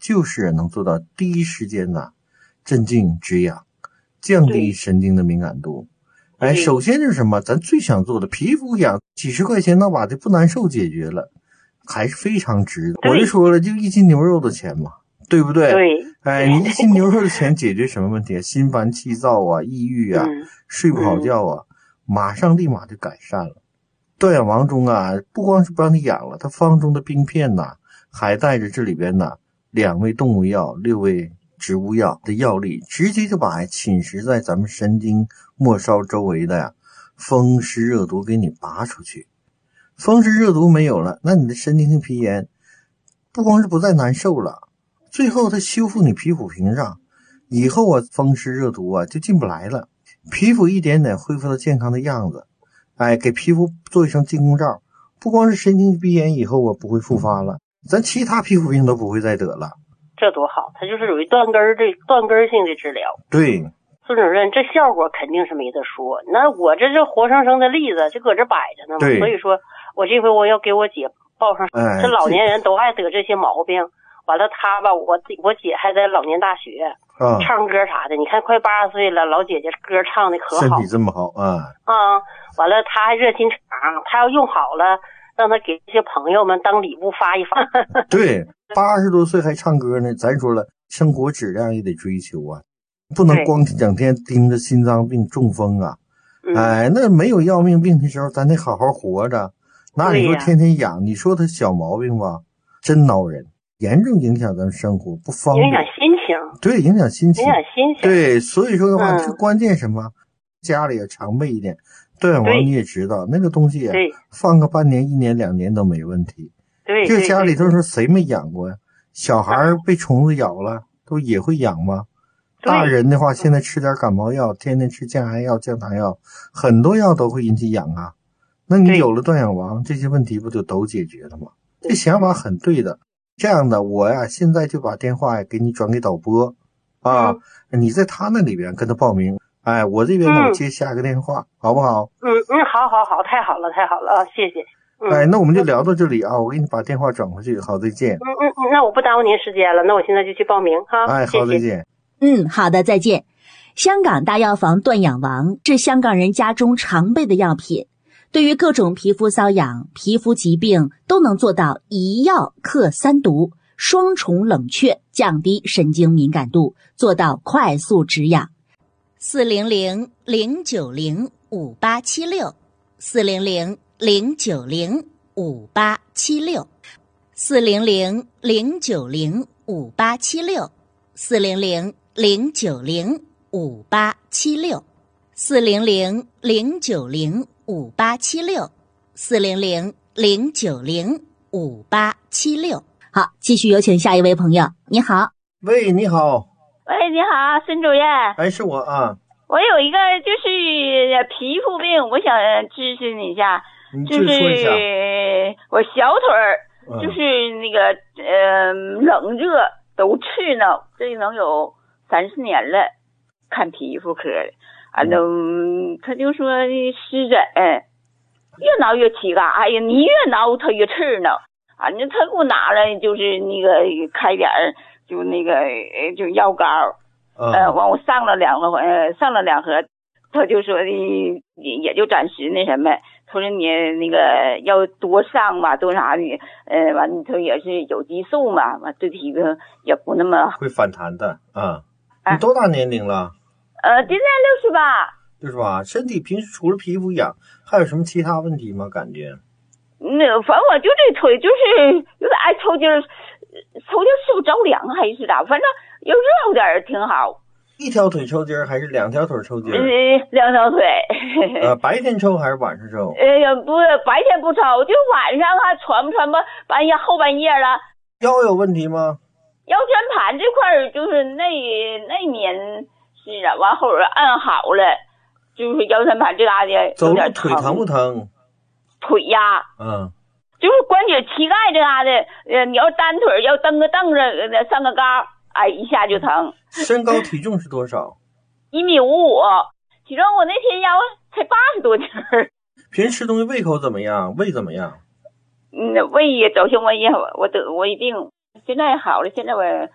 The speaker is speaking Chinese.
就是能做到第一时间呢镇静止痒，降低神经的敏感度。首先是什么？咱最想做的皮肤痒，几十块钱能把这不难受解决了，还是非常值的。我就说了，就1斤牛肉的钱嘛，对不对？ 对。 你1斤牛肉的钱解决什么问题？心烦气躁啊，抑郁啊，睡不好觉啊，马上立马就改善了。断氧王中啊，不光是帮你养了，它方中的冰片呐，还带着这里边呢2味动物药、6味植物药的药力，直接就把侵蚀在咱们神经末梢周围的风湿热毒给你拔出去。风湿热毒没有了，那你的神经性皮炎不光是不再难受了，最后它修复你皮肤屏障，以后风湿热毒就进不来了，皮肤一点点恢复到健康的样子。给皮肤做一层净空罩，不光是神经皮炎以后不会复发了，咱其他皮肤病都不会再得了。 这多好，它就是属于断根性的治疗。 对， 孙主任，这效果肯定是没得说。那我这是活生生的例子，就搁这摆着呢嘛。所以说我这回我要给我姐报上，这老年人都爱得这些毛病。完了他吧，我姐还在老年大学唱歌啥的，你看快80岁了，老姐姐歌唱的可好， 身体这么好完了他还热心肠，他要用好了让他给这些朋友们当礼物发一发。 对，80多岁还唱歌呢，咱说了生活质量也得追求啊，不能光整天盯着心脏病中风啊。那没有要命病的时候咱得好好活着，那你说天天养，你说他小毛病吧真恼人，严重影响咱们生活，不方便， 影响心情。 对，影响心情。对，所以说的话，这关键什么？家里也常备一点断氧王，你也知道那个东西放个半年、1年、2年都没问题。 对， 这家里头说谁没养过呀？小孩被虫子咬了都也会痒吗？大人的话，现在吃点感冒药，天天吃降压药、降糖药，很多药都会引起痒啊。那你有了断氧王，这些问题不就都解决了吗？这想法很对的。这样的，我现在就把电话给你转给导播你在他那里边跟他报名。我这边呢，我接下个电话，好不好？ 好，太好了谢谢。 那我们就聊到这里啊，我给你把电话转回去，好，再见。 那我不耽误您时间了，那我现在就去报名哈。 好，再见。 好的，再见。香港大药房断氧王是香港人家中常备的药品，对于各种皮肤瘙痒、皮肤疾病都能做到一药克3毒，双重冷却，降低神经敏感度，做到快速止痒。400-090-5876 400-090-5876 400-090-5876 400-090-5876 400-090-5876 400-090-5876。好，继续有请下一位朋友。你好。 喂，你好。 喂，你好，孙主任。 是我啊。 我有一个就是皮肤病，我想咨询你一下。 就是我小腿就是那个冷热都刺挠，这能有30年了，看皮肤科的。他就说湿疹，越挠越起嘎，你越挠它越刺挠。他给我拿了就是那个开点就那个就药膏，完我上了2盒，他就说也就暂时那什么，他说你那个要多上吧，多啥的，完他也是有激素嘛，完对体质也不那么会反弹的你多大年龄了？ 今年68。 68，身体平时除了皮肤痒，还有什么其他问题吗？感觉？ 反正我就这腿就是有点爱抽筋儿，抽筋是不着凉还是咋？反正要热点挺好。 一条腿抽筋还是2条腿抽筋 ？2条腿。 白天抽还是晚上抽？ 不，白天不抽，就晚上喘不吧，后半夜了。 腰有问题吗？ 腰间盘这块就是那年是完后按好了，就是腰间盘这嘎达走路腿疼不疼？ 腿呀，就是关节膝盖这嘎达，你要单腿要蹬个凳子上个高，一下就疼。 身高体重是多少 ？1.55米，体重我那天腰才80多斤。 平时吃东西胃口怎么样？胃怎么样？ 胃也走性胃也我一病，现在好了，现在我